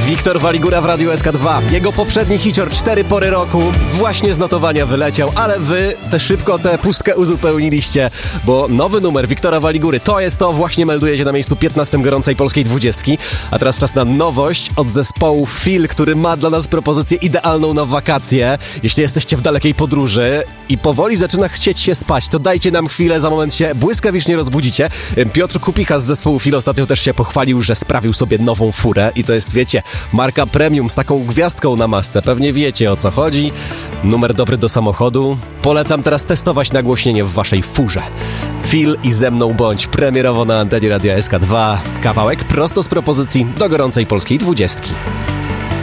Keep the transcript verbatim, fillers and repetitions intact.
Wiktor Waligura w Radiu S K dwa. Jego poprzedni hicior Cztery pory roku właśnie z notowania wyleciał, ale wy te szybko tę pustkę uzupełniliście, bo nowy numer Wiktora Waligury to jest to, właśnie melduje się na miejscu piętnastym gorącej polskiej dwudziestki. A teraz czas na nowość od zespołu Feel, który ma dla nas propozycję idealną na wakacje. Jeśli jesteście w dalekiej podróży i powoli zaczyna chcieć się spać, to dajcie nam chwilę, za moment się błyskawicznie rozbudzicie. Piotr Kupicha z zespołu Feel ostatnio też się pochwalił, że sprawił sobie nową furę i to jest, wiecie, marka premium z taką gwiazdką na masce. Pewnie wiecie, o co chodzi. Numer dobry do samochodu. Polecam teraz testować nagłośnienie w waszej furze. Feel i Ze mną bądź, premierowo na antenie Radia S K dwa. Kawałek prosto z propozycji do gorącej polskiej dwudziestki.